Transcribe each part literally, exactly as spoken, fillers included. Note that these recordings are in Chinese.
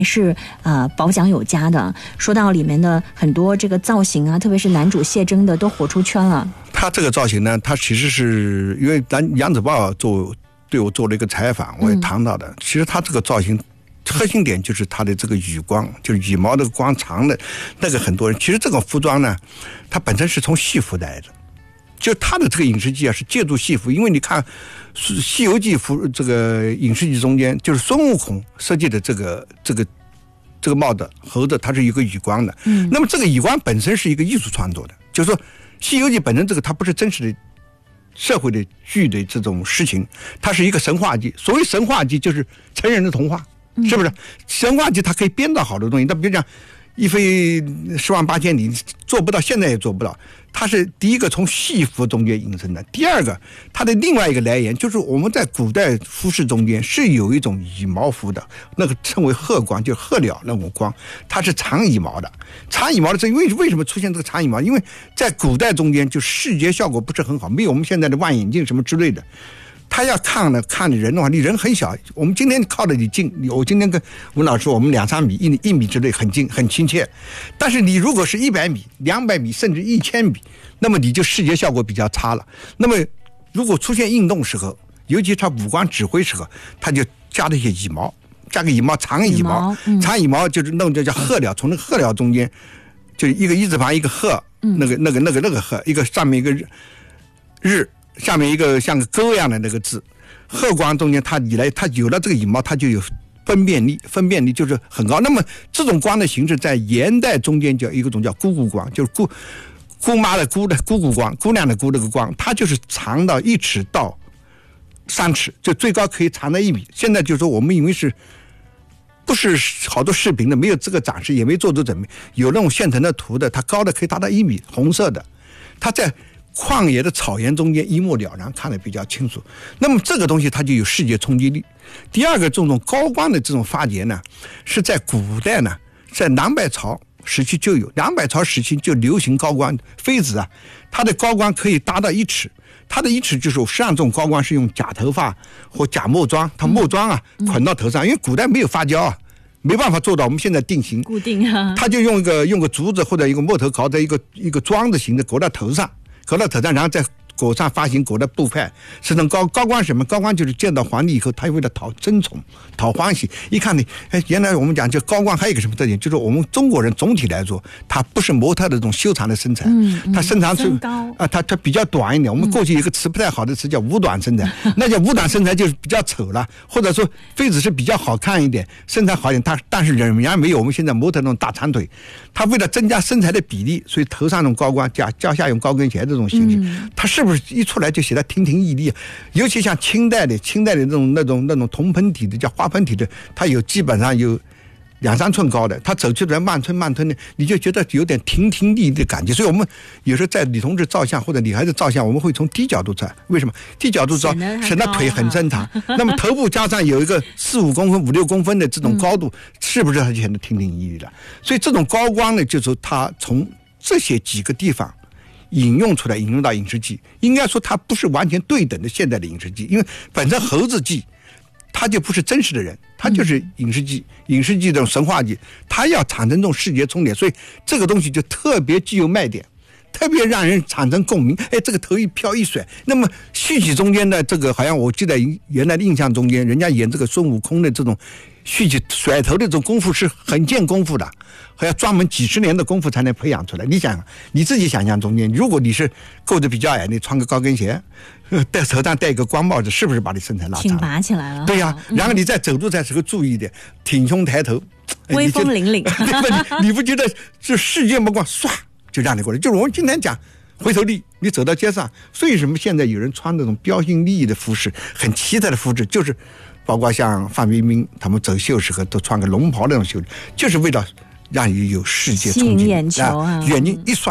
是呃褒奖有加的。说到里面的很多这个造型啊，特别是男主谢峥的都火出圈了。 他这个造型呢，他其实是因为咱扬子报做对我做了一个采访，我也谈到的、嗯、其实他这个造型核心点就是他的这个羽光，就是羽毛的光长的那个。很多人其实这个服装呢，它本身是从戏服来的，就他的这个影视剧啊是借助戏服。因为你看《西游记》服这个影视剧中间，就是孙悟空设计的这个这个这个帽子猴子，它是有个羽光的。嗯，那么这个羽光本身是一个艺术创作的，就是说《西游记》本身这个它不是真实的社会的剧的这种事情，它是一个神话剧。所谓神话剧就是成人的童话，是不是？神话剧它可以编到好多东西，那比如讲一飞十万八千里做不到，现在也做不到。它是第一个从戏服中间引申的，第二个它的另外一个来源就是我们在古代服饰中间是有一种羽毛服的，那个称为鹤光，就是鹤鸟那种光，它是长羽毛的。长羽毛的这因为为什么出现这个长羽毛？因为在古代中间就视觉效果不是很好，没有我们现在的望远镜什么之类的。他要看呢，看的人的话，你人很小，我们今天靠得你近，我今天跟吴老师，我们两三米、一一米之内很近，很亲切。但是你如果是一百米、两百米，甚至一千米，那么你就视觉效果比较差了。那么如果出现运动时候，尤其他武官指挥时候，他就加了一些羽毛，加个羽毛，长羽毛，嗯、长羽毛就是弄这叫鹤鸟，从那个鹤鸟中间，就一个一字旁一个鹤，嗯、那个那个那个那个鹤，一个上面一个日。日下面一个像个钩一样的那个字，鹤光中间它以来它有了这个羽毛，它就有分辨力，分辨力就是很高。那么这种光的形式在元代中间叫一个种叫姑姑光，就是姑姑妈的姑的姑姑光，姑娘的姑这个光，它就是长到一尺到三尺，就最高可以长到一米。现在就是说我们因为是不是好多视频的，没有这个展示，也没做出准备，有那种现成的图的，它高的可以达到一米，红色的，它在旷野的草原中间一目了然，看得比较清楚。那么这个东西它就有视觉冲击力。第二个，这种高光的这种发掘呢，是在古代呢，在南北朝时期就有，南北朝时期就流行高光。妃子啊，它的高光可以达到一尺，它的一尺就是实际上这种高光是用假头发或假墨妆，它墨妆啊捆到头上，因为古代没有发胶啊。没办法做到我们现在定型固定啊， 他就用一个用个竹子或者一个木头搞的一个一个桩子形的裹到头上，裹到头上，然后再裹上发型，裹到布派。是种高高光什么？高光就是见到皇帝以后，他为了讨争宠、讨欢喜。一看你，哎，原来我们讲这高光还有一个什么特点？就是我们中国人总体来说，他不是模特的这种修长的身材，嗯嗯、他身长是啊，他他比较短一点。我们过去有一个词不太好的词叫五短身材，嗯、那叫五短身材就是比较丑了，或者说妃子是比较好看一点，身材好一点，他但是仍然没有我们现在模特那种大长腿。他为了增加身材的比例，所以头上用高光，脚脚下用高跟鞋这种形式，嗯、他是不是一出来就显得亭亭玉立？尤其像清代的清代的那种那种那种铜盆体的叫花盆体的，它有基本上有两三寸高的，他走起来慢吞慢吞的，你就觉得有点亭亭立立的感觉。所以我们有时候在女同志照相或者女孩子照相，我们会从低角度照。为什么？低角度照显得腿很伸长，那么头部加上有一个四五公分、五六公分的这种高度，嗯、是不是它就显得亭亭玉立了？所以这种高光呢，就是它从这些几个地方引用出来，引用到影视剧。应该说它不是完全对等的现代的影视剧，因为本身猴子剧它就不是真实的人，它就是影视剧，影视剧这种神话剧，它要产生这种视觉冲点，所以这个东西就特别具有卖点，特别让人产生共鸣。哎，这个头一飘一甩，那么戏曲中间的这个，好像我记得原来的印象中间，人家演这个孙悟空的这种戏曲甩头的这种功夫是很见功夫的，还要专门几十年的功夫才能培养出来。你想，你自己想象中间，如果你是个子比较矮，你穿个高跟鞋，戴头上戴一个光帽子，是不是把你身材拉长挺拔起来了？ 对呀、啊，然后你再走路再时候注意一点，挺胸抬头， 威风凛凛， 对吧？你不觉得这世界目光唰就让你过来？就是我们今天讲回头率，你走到街上，为什么现在有人穿这种标新立异的服饰，很奇特的服饰，就是包括像范冰冰他们走秀时候都穿个龙袍那种秀，就是为了让你有世界冲击， 吸引眼球啊， 眼睛一刷。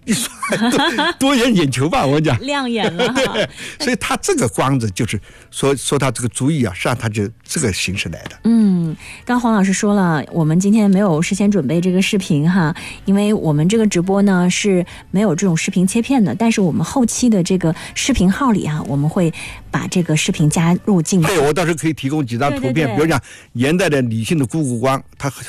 一刷多多眼眼球吧，我讲亮眼了哈。 所以它这个光子就是说说它这个主意啊，实际上它就这个形式来的。 嗯，刚黄老师说了，我们今天没有事先准备这个视频哈，因为我们这个直播呢是没有这种视频切片的，但是我们后期的这个视频号里啊，我们会把这个视频加入进去。 对，我到时候可以提供几张图片， 对对对， 比如讲现代的理性的姑姑光，它